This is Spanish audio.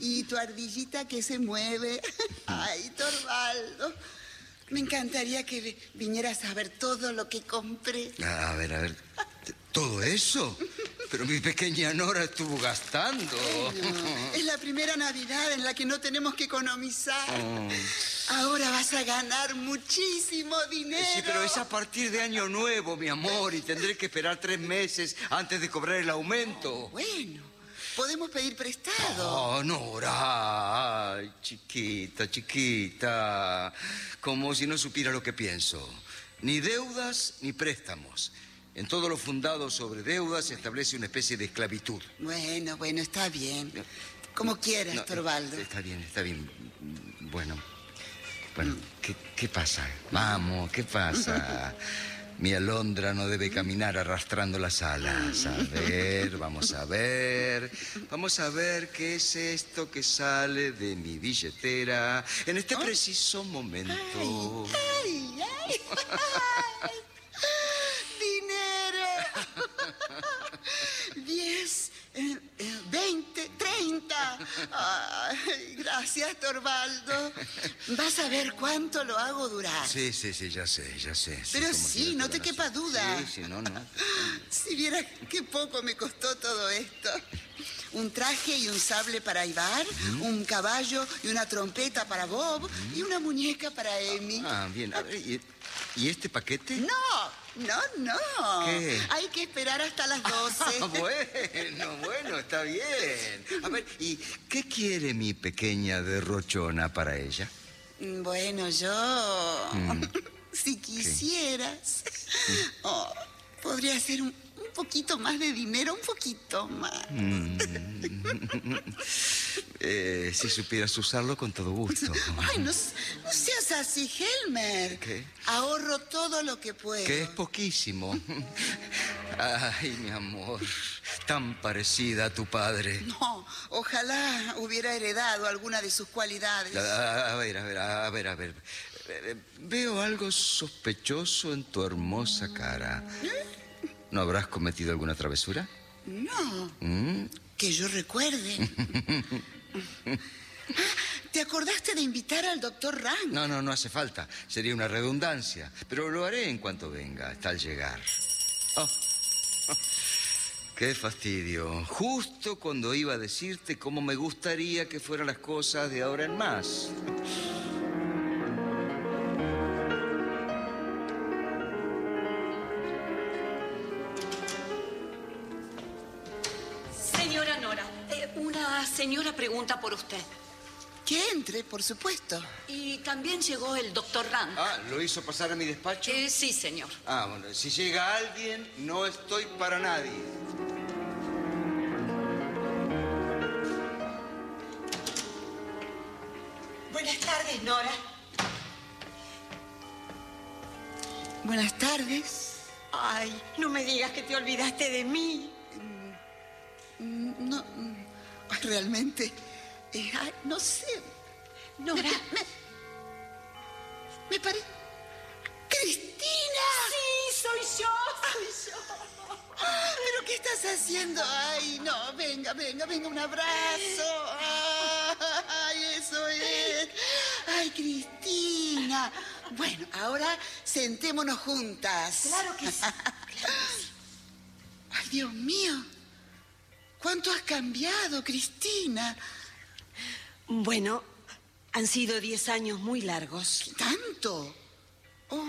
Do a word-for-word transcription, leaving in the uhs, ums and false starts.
Y tu ardillita que se mueve. Ay, Torvaldo. Me encantaría que vinieras a ver todo lo que compré. A ver, a ver. ¿Todo eso? Pero mi pequeña Nora estuvo gastando. Bueno, es la primera Navidad en la que no tenemos que economizar. Oh. Ahora vas a ganar muchísimo dinero. Sí, pero es a partir de Año Nuevo, mi amor, y tendré que esperar tres meses antes de cobrar el aumento. Oh, bueno, podemos pedir prestado. Oh, Nora. Ay, chiquita, chiquita. Como si no supiera lo que pienso. Ni deudas ni préstamos. En todo lo fundado sobre deudas se establece una especie de esclavitud. Bueno, bueno, está bien. Como quieras, No, Torvaldo. Está bien, está bien. Bueno, bueno, ¿qué, qué pasa? Vamos, ¿qué pasa? Mi alondra no debe caminar arrastrando las alas. A ver, vamos a ver. Vamos a ver qué es esto que sale de mi billetera en este preciso momento. Ay, ay, ay. ¡Dinero! Diez, eh, eh, veinte, treinta. Ay, gracias, Torvaldo. Vas a ver cuánto lo hago durar. Sí, sí, sí, ya sé, ya sé. Sí, Pero como sí, tienes no toda te la quepa razón. duda. Sí, sí, no, no. Si vieras qué poco me costó todo esto. Un traje y un sable para Ivar, ¿Mm? un caballo y una trompeta para Bob, ¿Mm? y una muñeca para Amy. Ah, bien. A ver, ¿y, ¿y este paquete? No, no, no. ¿Qué? Hay que esperar hasta las doce. Ah, bueno, bueno, está bien. A ver, ¿y qué quiere mi pequeña derrochona para ella? Bueno, yo... Mm. Si quisieras... Oh, podría ser un... Un poquito más de dinero, un poquito más. Mm. eh, si supieras usarlo, con todo gusto. Ay, no, no seas así, Helmer. ¿Qué? Ahorro todo lo que puedo. Que es poquísimo. Ay, mi amor, tan parecida a tu padre. No, ojalá hubiera heredado alguna de sus cualidades. A, a ver, a ver, a ver, a ver. Veo algo sospechoso en tu hermosa cara. ¿Eh? ¿No habrás cometido alguna travesura? No. ¿Mm? Que yo recuerde. ¿Te acordaste de invitar al doctor Rank? No, no, no hace falta. Sería una redundancia. Pero lo haré en cuanto venga, hasta al llegar. Oh. Oh. ¡Qué fastidio! Justo cuando iba a decirte cómo me gustaría que fueran las cosas de ahora en más. Señora pregunta por usted. Que entre, por supuesto. Y también llegó el doctor Rank. Ah, ¿lo hizo pasar a mi despacho? Eh, sí, señor. Ah, bueno, si llega alguien, no estoy para nadie. Buenas tardes, Nora. Buenas tardes. Ay, no me digas que te olvidaste de mí. No... Realmente, eh, ay, no sé. Nora. Me, me, me parece... ¡Cristina! Sí, soy yo, soy yo. ¿Pero qué estás haciendo? Ay, no, venga, venga, venga, un abrazo. Ay, eso es. Ay, Cristina. Bueno, ahora sentémonos juntas. Claro que sí, claro que sí. Ay, Dios mío. ¿Cuánto has cambiado, Cristina? Bueno, han sido diez años muy largos. ¿Tanto?